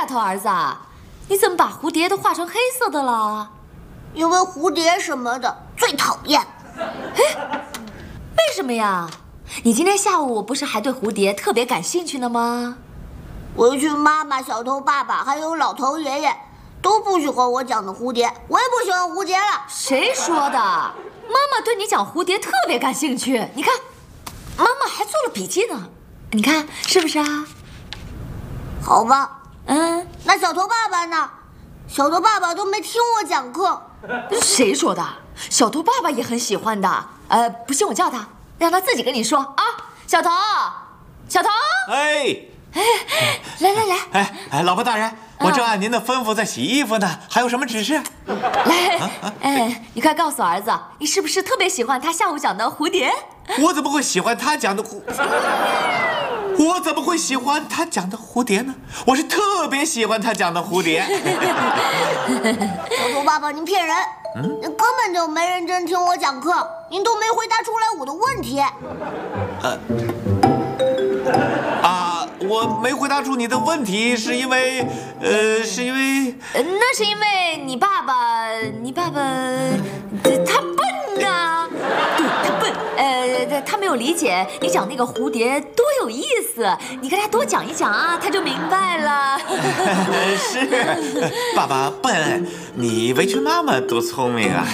头儿子，你怎么把蝴蝶都画成黑色的了？ 因为蝴蝶什么的最讨厌。 哎，为什么呀？你今天下午不是还对蝴蝶特别感兴趣呢吗？ 回去妈妈、小头爸爸还有老头爷爷都不喜欢我讲的蝴蝶，我也不喜欢蝴蝶了。 谁说的？妈妈对你讲蝴蝶特别感兴趣，你看，妈妈还做了笔记呢，你看是不是啊？ 好吧， 那小头爸爸呢？小头爸爸都没听我讲课。 谁说的？小头爸爸也很喜欢的。不信我叫他，让他自己跟你说啊。小头，小头， 来，老婆大人，我正按您的吩咐在洗衣服呢，还有什么指示？ 来，你快告诉儿子，你是不是特别喜欢他下午讲的蝴蝶？ 我怎么会喜欢他讲的我怎么会喜欢他讲的蝴蝶呢？我是特别喜欢他讲的蝴蝶。 小头爸爸，您骗人！根本就没认真听我讲课，您都没回答出来我的问题。 我没回答出你的问题，是因为那是因为你爸爸他笨啊，对，他笨，他没有理解你讲那个蝴蝶多有意思，你跟他多讲一讲啊，他就明白了。 是，爸爸笨，你委屈妈妈多聪明啊。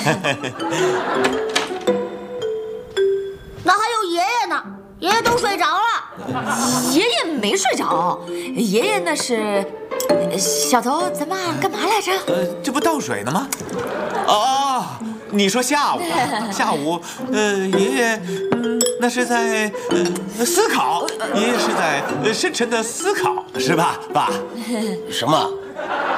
那还有爷爷呢？爷爷都睡着了。 爷爷没睡着，爷爷那是小头，咱们干嘛来着？ 这不倒水呢吗？哦，你说下午，爷爷，那是在思考，爷爷是在深沉的思考，是吧，爸？ 什么？